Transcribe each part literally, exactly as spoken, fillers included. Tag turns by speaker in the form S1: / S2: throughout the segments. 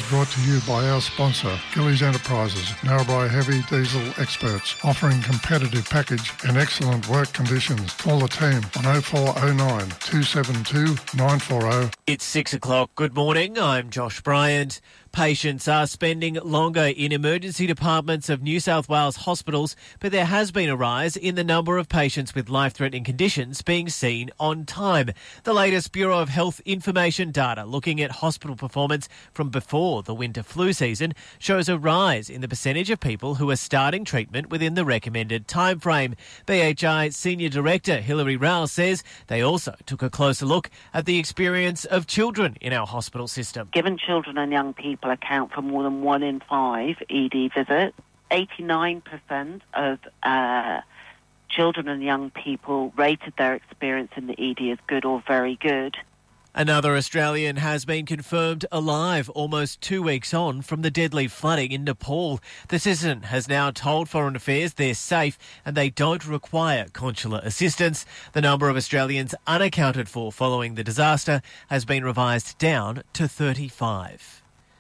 S1: is brought to you by our sponsor, Gillies Enterprises, Narrabri Heavy Diesel Experts, offering competitive package and excellent work conditions. Call the team on oh four oh nine, two seven two, nine four oh.
S2: It's six o'clock. Good morning. I'm Josh Bryant. Patients are spending longer in emergency departments of New South Wales hospitals, but there has been a rise in the number of patients with life-threatening conditions being seen on time. The latest Bureau of Health information data looking at hospital performance from before the winter flu season shows a rise in the percentage of people who are starting treatment within the recommended timeframe. B H I Senior Director Hilary Rouse says they also took a closer look at the experience of children in our hospital system.
S3: Given children and young people account for more than one in five E D visits, eighty-nine percent of uh, children and young people rated their experience in the E D as good or very good.
S2: Another Australian has been confirmed alive almost two weeks on from the deadly flooding in Nepal. The citizen has now told Foreign Affairs they're safe and they don't require consular assistance. The number of Australians unaccounted for following the disaster has been revised down to thirty-five.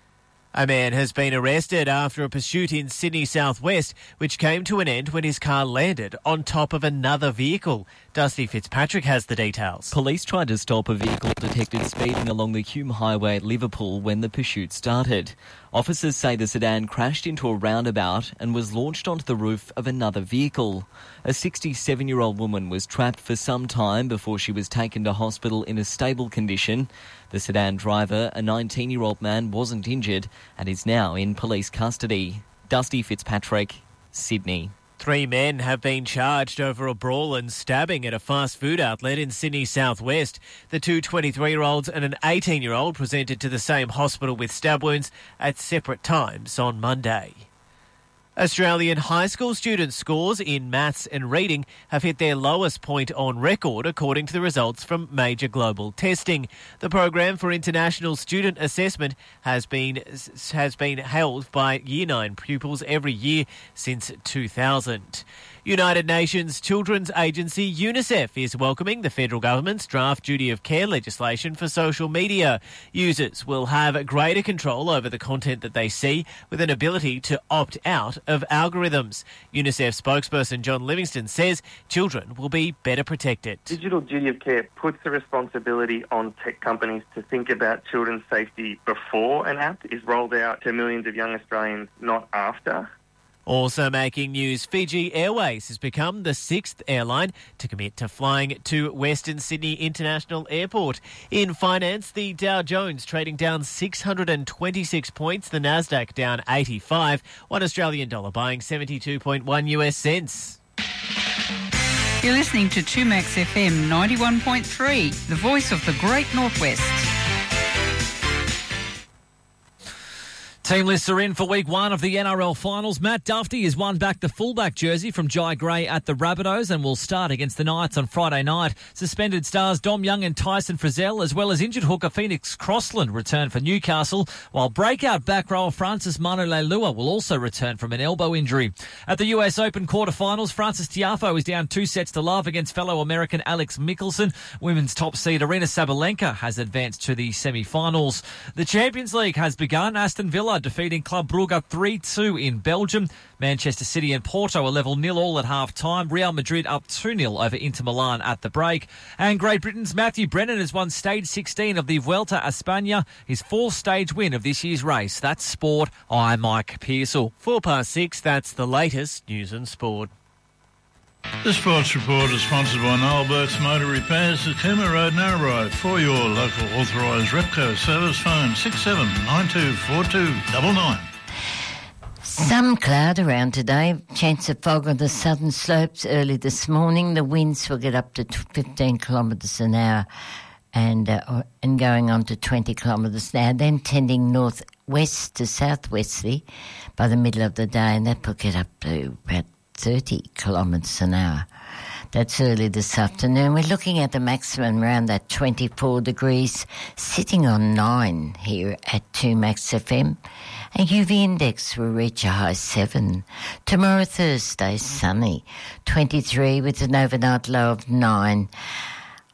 S2: A man has been arrested after a pursuit in Sydney southwest, which came to an end when his car landed on top of another vehicle. Dusty Fitzpatrick has the details.
S4: Police tried to stop a vehicle detected speeding along the Hume Highway at Liverpool when the pursuit started. Officers say the sedan crashed into a roundabout and was launched onto the roof of another vehicle. A sixty-seven-year-old woman was trapped for some time before she was taken to hospital in a stable condition. The sedan driver, a nineteen-year-old man, wasn't injured and is now in police custody. Dusty Fitzpatrick, Sydney.
S2: Three men have been charged over a brawl and stabbing at a fast food outlet in Sydney southwest. The two twenty-three-year-olds and an eighteen-year-old presented to the same hospital with stab wounds at separate times on Monday. Australian high school students' scores in maths and reading have hit their lowest point on record, according to the results from major global testing. The program for international student assessment has been has been held by Year nine pupils every year since two thousand. United Nations Children's Agency UNICEF is welcoming the federal government's draft duty of care legislation for social media. Users will have greater control over the content that they see, with an ability to opt out of algorithms. UNICEF spokesperson John Livingston says children will be better protected.
S5: Digital duty of care puts the responsibility on tech companies to think about children's safety before an app is rolled out to millions of young Australians, not after.
S2: Also making news, Fiji Airways has become the sixth airline to commit to flying to Western Sydney International Airport. In finance, the Dow Jones trading down six hundred twenty-six points, the Nasdaq down eighty-five, one Australian dollar buying seventy-two point one U S cents.
S6: You're listening to two Max F M ninety-one point three, the voice of the Great Northwest.
S7: Team lists are in for week one of the N R L finals. Matt Duffy has won back the fullback jersey from Jai Gray at the Rabbitohs and will start against the Knights on Friday night. Suspended stars Dom Young and Tyson Frizzell, as well as injured hooker Phoenix Crossland, return for Newcastle, while breakout back rower Francis Manu Leilua will also return from an elbow injury. At the U S Open quarterfinals, Francis Tiafoe is down two sets to love against fellow American Alex Mickelson. Women's top seed Arina Sabalenka has advanced to the semi-finals. The Champions League has begun. Aston Villa defeating Club Brugge three two in Belgium. Manchester City and Porto are level nil all at half-time. Real Madrid up two nil over Inter Milan at the break. And Great Britain's Matthew Brennan has won stage sixteen of the Vuelta a España, his fourth stage win of this year's race. That's sport. I'm Mike Pearsall.
S2: Four past six, that's the latest news and sport.
S8: The Sports Report is sponsored by Noel Burke's Motor Repairs at Cooma Road, Narrabri. For your local authorised Repco service, phone six seven nine two four two nine nine.
S9: Some cloud around today. Chance of fog on the southern slopes early this morning. The winds will get up to fifteen kilometres an hour and uh, and going on to twenty kilometres an hour, then tending northwest to southwesterly by the middle of the day, and that will get up to about thirty kilometres an hour. That's early this afternoon. We're looking at the maximum around that twenty-four degrees, sitting on nine here at two Max F M. And U V index will reach a high seven. Tomorrow, Thursday, sunny, twenty-three with an overnight low of nine.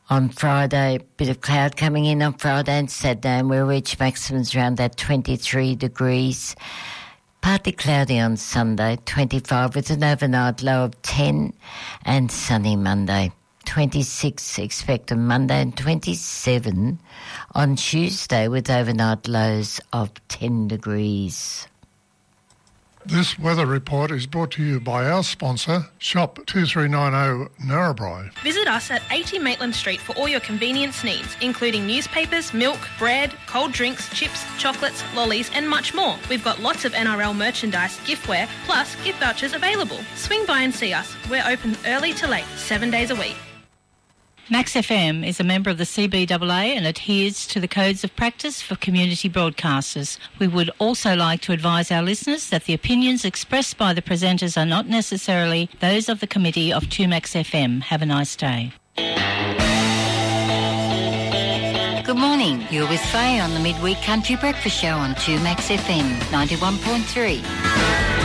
S9: On Friday, bit of cloud coming in on Friday and Saturday, and we'll reach maximums around that twenty-three degrees. Partly cloudy on Sunday, twenty-five with an overnight low of ten, and sunny Monday. twenty-six expect on Monday and twenty-seven on Tuesday with overnight lows of ten degrees.
S1: This weather report is brought to you by our sponsor, Shop two three nine zero Narrabri.
S10: Visit us at eighty Maitland Street for all your convenience needs, including newspapers, milk, bread, cold drinks, chips, chocolates, lollies and much more. We've got lots of N R L merchandise, giftware, plus gift vouchers available. Swing by and see us. We're open early to late, seven days a week.
S11: Max F M is a member of the C B A A and adheres to the codes of practice for community broadcasters. We would also like to advise our listeners that the opinions expressed by the presenters are not necessarily those of the committee of two Max F M. Have a nice day.
S12: Good morning. You're with Faye on the Midweek Country Breakfast Show on two Max F M ninety-one point three.